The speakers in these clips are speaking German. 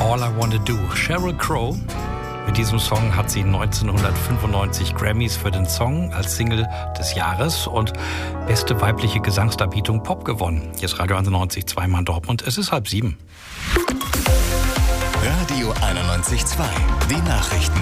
All I Wanna Do. Sheryl Crow. Mit diesem Song hat sie 1995 Grammys für den Song als Single des Jahres und beste weibliche Gesangsdarbietung Pop gewonnen. Hier ist Radio 91 zweimal Dortmund. Es ist 6:30. Radio 91.2. Die Nachrichten.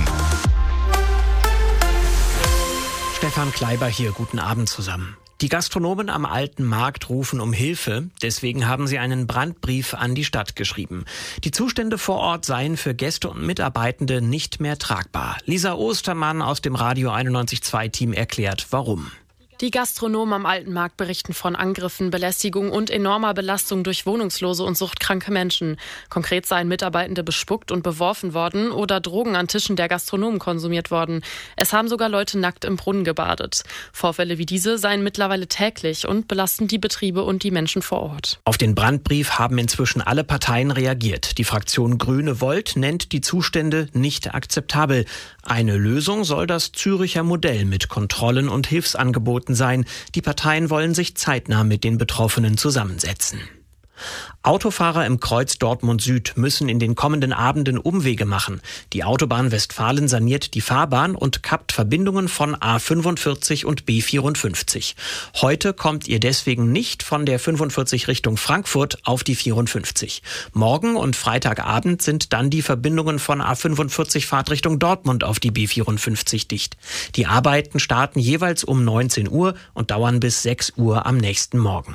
Stefan Kleiber hier, guten Abend zusammen. Die Gastronomen am Alten Markt rufen um Hilfe. Deswegen haben sie einen Brandbrief an die Stadt geschrieben. Die Zustände vor Ort seien für Gäste und Mitarbeitende nicht mehr tragbar. Lisa Ostermann aus dem Radio 91.2-Team erklärt, warum. Die Gastronomen am Alten Markt berichten von Angriffen, Belästigung und enormer Belastung durch wohnungslose und suchtkranke Menschen. Konkret seien Mitarbeitende bespuckt und beworfen worden oder Drogen an Tischen der Gastronomen konsumiert worden. Es haben sogar Leute nackt im Brunnen gebadet. Vorfälle wie diese seien mittlerweile täglich und belasten die Betriebe und die Menschen vor Ort. Auf den Brandbrief haben inzwischen alle Parteien reagiert. Die Fraktion Grüne Volt nennt die Zustände nicht akzeptabel. Eine Lösung soll das Züricher Modell mit Kontrollen und Hilfsangeboten sein. Die Parteien wollen sich zeitnah mit den Betroffenen zusammensetzen. Autofahrer im Kreuz Dortmund Süd müssen in den kommenden Abenden Umwege machen. Die Autobahn Westfalen saniert die Fahrbahn und kappt Verbindungen von A45 und B54. Heute kommt ihr deswegen nicht von der 45 Richtung Frankfurt auf die 54. Morgen und Freitagabend sind dann die Verbindungen von A45 Fahrtrichtung Dortmund auf die B54 dicht. Die Arbeiten starten jeweils um 19 Uhr und dauern bis 6 Uhr am nächsten Morgen.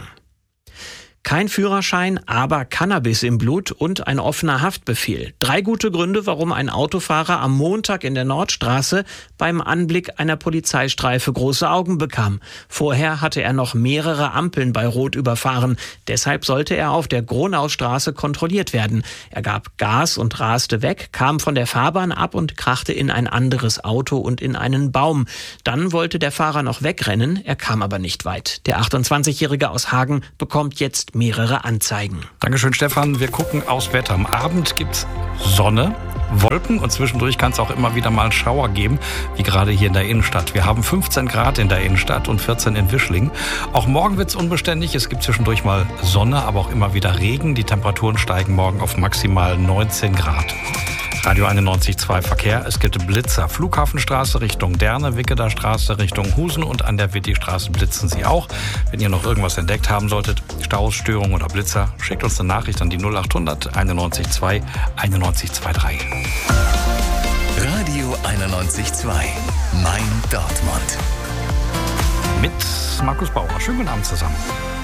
Kein Führerschein, aber Cannabis im Blut und ein offener Haftbefehl. 3 gute Gründe, warum ein Autofahrer am Montag in der Nordstraße beim Anblick einer Polizeistreife große Augen bekam. Vorher hatte er noch mehrere Ampeln bei Rot überfahren. Deshalb sollte er auf der Gronaustraße kontrolliert werden. Er gab Gas und raste weg, kam von der Fahrbahn ab und krachte in ein anderes Auto und in einen Baum. Dann wollte der Fahrer noch wegrennen, er kam aber nicht weit. Der 28-Jährige aus Hagen bekommt jetzt mehrere Anzeigen. Dankeschön, Stefan. Wir gucken aufs Wetter. Am Abend gibt's Sonne, Wolken und zwischendurch kann es auch immer wieder mal einen Schauer geben, wie gerade hier in der Innenstadt. Wir haben 15 Grad in der Innenstadt und 14 in Wischling. Auch morgen wird's unbeständig. Es gibt zwischendurch mal Sonne, aber auch immer wieder Regen. Die Temperaturen steigen morgen auf maximal 19 Grad. Radio 91.2 Verkehr. Es gibt Blitzer. Flughafenstraße Richtung Derne, Wickeler Straße Richtung Husen und an der Wittigstraße blitzen sie auch. Wenn ihr noch irgendwas entdeckt haben solltet, Staus, Störungen oder Blitzer, schickt uns eine Nachricht an die 0800 91.2 91.23. Radio 91.2. Mein Dortmund. Mit Markus Bauer. Schönen guten Abend zusammen.